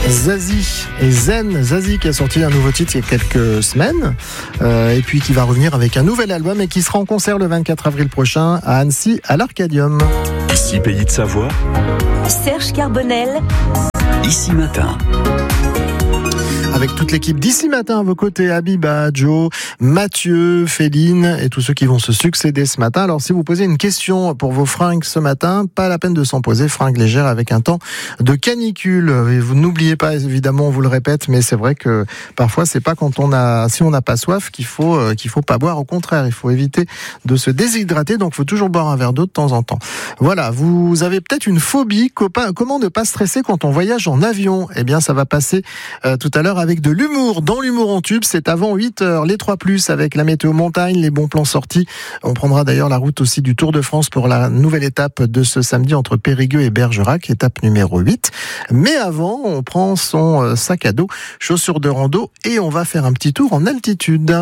Zazie et Zen. Zazie qui a sorti un nouveau titre il y a quelques semaines et puis qui va revenir avec un nouvel album et qui sera en concert le 24 avril prochain à Annecy à l'Arcadium. Ici Pays de Savoie. Serge Carbonel. Ici Matin. Avec toute l'équipe d'ici matin à vos côtés, Abiba, Joe, Mathieu, Féline et tous ceux qui vont se succéder ce matin. Alors si vous posez une question pour vos fringues ce matin, pas la peine de s'en poser, fringues légères avec un temps de canicule. Et vous n'oubliez pas, évidemment, on vous le répète, mais c'est vrai que parfois c'est pas si on n'a pas soif qu'il faut pas boire. Au contraire, il faut éviter de se déshydrater, donc il faut toujours boire un verre d'eau de temps en temps. Voilà, vous avez peut-être une phobie. Comment ne pas stresser quand on voyage en avion? Eh bien, ça va passer tout à l'heure avec de l'humour. Dans l'humour en tube, c'est avant 8h, les 3+, avec la météo montagne, les bons plans sortis. On prendra d'ailleurs la route aussi du Tour de France pour la nouvelle étape de ce samedi entre Périgueux et Bergerac, étape numéro 8. Mais avant, on prend son sac à dos, chaussures de rando et on va faire un petit tour en altitude.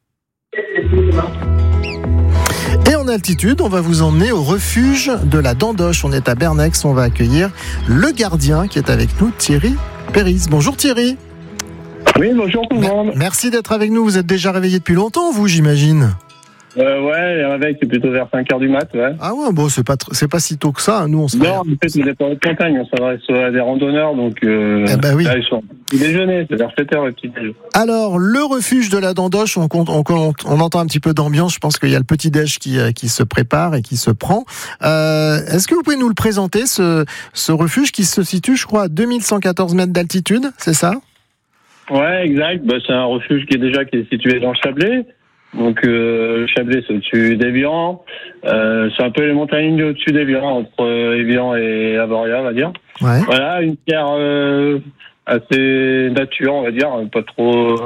Et en altitude, on va vous emmener au refuge de la Dandoche. On est à Bernex, on va accueillir le gardien qui est avec nous, Thierry Péris. Bonjour Thierry. Oui, bonjour tout le monde. Merci d'être avec nous. Vous êtes déjà réveillé depuis longtemps, vous, j'imagine? Ouais, le réveil, c'est plutôt vers 5h du mat, ouais. Ah ouais, bon, c'est pas si tôt que ça. Nous, on se Non, en fait, on n'est pas en haute montagne, on s'adresse à des randonneurs, donc oui. là, ils sont au déjeuner, c'est vers 7h le petit déjeuner. Alors, le refuge de la Dandoche, on entend un petit peu d'ambiance. Je pense qu'il y a le petit déj qui se prépare et qui se prend. Est-ce que vous pouvez nous le présenter, ce refuge qui se situe, je crois, à 2114 mètres d'altitude, c'est ça? Ouais, exact. C'est un refuge qui est situé dans le Chablais. Donc, le Chablais, c'est au-dessus d'Évian. C'est un peu les montagnes au-dessus d'Évian, entre Évian et Avoria, on va dire. Ouais. Voilà, une terre assez nature, on va dire. Pas trop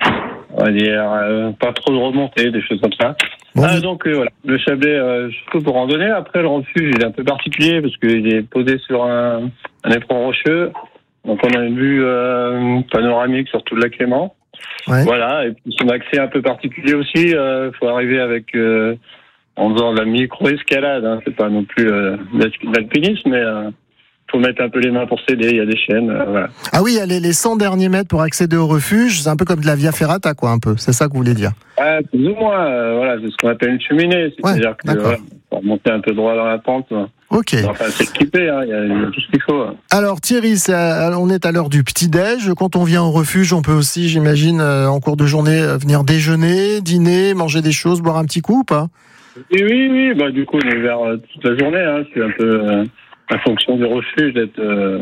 de remontées, des choses comme ça. Bon, donc, voilà. Le Chablais, surtout pour randonner. Après, le refuge, il est un peu particulier parce qu'il est posé sur un éperon rocheux. Donc on a une vue panoramique sur tout le lac Léman. Ouais. Voilà, et puis son accès un peu particulier aussi, faut arriver avec en faisant de la micro-escalade, hein. C'est pas non plus l'alpinisme, mais faut mettre un peu les mains pour s'aider, il y a des chaînes, voilà. Ah oui, il y a les 100 derniers mètres pour accéder au refuge, c'est un peu comme de la Via Ferrata, quoi, un peu, c'est ça que vous voulez dire? Plus ou moins, voilà, c'est ce qu'on appelle une cheminée, c'est-à-dire que pour monter un peu droit dans la pente. Ok. Enfin, c'est équipé, hein, il y a tout ce qu'il faut. Alors Thierry, on est à l'heure du petit-déj. Quand on vient au refuge, on peut aussi, j'imagine, en cours de journée, venir déjeuner, dîner, manger des choses, boire un petit coup ou pas? Oui, du coup, on est ouvert toute la journée, hein, c'est un peu la fonction du refuge d'être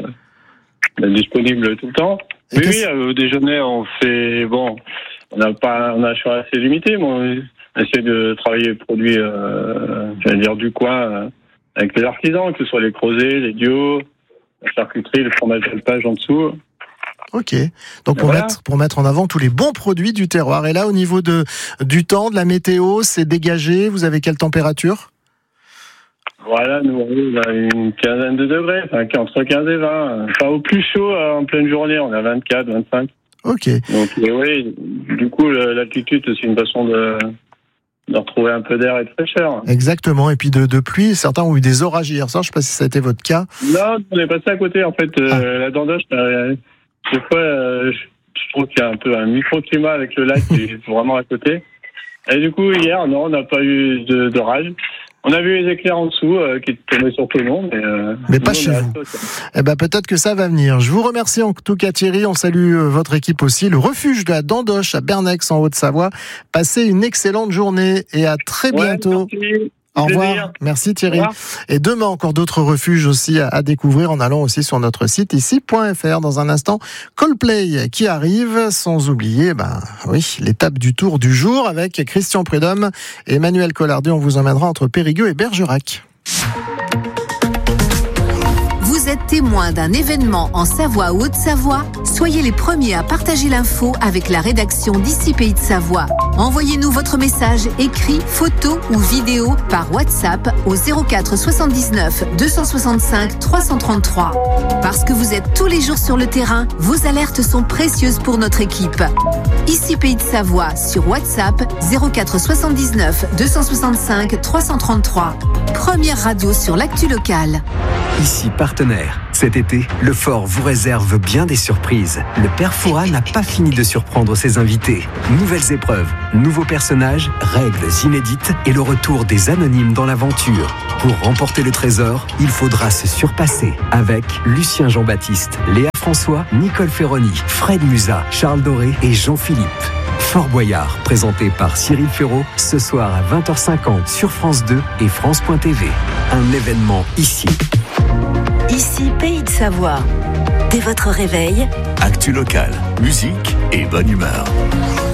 disponible tout le temps. Oui, au déjeuner, on fait, on a un choix assez limité, mais on essaie de travailler les produits, du coin, avec les artisans, que ce soit les creusets, les duos, la charcuterie, le fromage d'alpage en dessous. Ok. Donc pour mettre en avant tous les bons produits du terroir. Et là, au niveau du temps, de la météo, c'est dégagé. Vous avez quelle température? Voilà, nous on a une quinzaine de degrés, entre 15 et 20. Enfin, au plus chaud, en pleine journée, on a 24, 25. Ok. Donc oui, du coup, l'altitude, c'est une façon de retrouver un peu d'air et de fraîcheur. Exactement, et puis de pluie. Certains ont eu des orages hier soir, je ne sais pas si ça a été votre cas. Non, on est passé à côté, en fait. La Dandoche, des fois, je trouve qu'il y a un peu un microclimat avec le lac qui est vraiment à côté. Et du coup, hier, non, on n'a pas eu d'orage. On a vu les éclairs en dessous qui tombaient sur tout le monde. Mais pas chez vous. Peut-être que ça va venir. Je vous remercie en tout cas Thierry. On salue votre équipe aussi. Le refuge de la Dandoche à Bernex en Haute-Savoie. Passez une excellente journée et à très bientôt. Merci. Au revoir. Merci Thierry. Et demain, encore d'autres refuges aussi à découvrir en allant aussi sur notre site ici.fr. Dans un instant, Coldplay qui arrive, sans oublier, l'étape du tour du jour avec Christian Prudhomme et Emmanuel Collardet. On vous emmènera entre Périgueux et Bergerac. Vous êtes témoin d'un événement en Savoie ou Haute-Savoie? Soyez les premiers à partager l'info avec la rédaction d'Ici Pays de Savoie. Envoyez-nous votre message écrit, photo ou vidéo par WhatsApp au 04 79 265 333. Parce que vous êtes tous les jours sur le terrain, vos alertes sont précieuses pour notre équipe. Ici Pays de Savoie sur WhatsApp 04 79 265 333. Première radio sur l'actu locale. Ici partenaire. Cet été, le Fort vous réserve bien des surprises. Le Père Fouras n'a pas fini de surprendre ses invités. Nouvelles épreuves, nouveaux personnages, règles inédites et le retour des anonymes dans l'aventure. Pour remporter le trésor, il faudra se surpasser avec Lucien Jean-Baptiste, Léa François, Nicole Ferroni, Fred Musa, Charles Doré et Jean-Philippe. Fort Boyard, présenté par Cyril Ferraud, ce soir à 20h50 sur France 2 et France.tv. Un événement ici. Ici, Pays de Savoie. Dès votre réveil, Actu locale, musique et bonne humeur.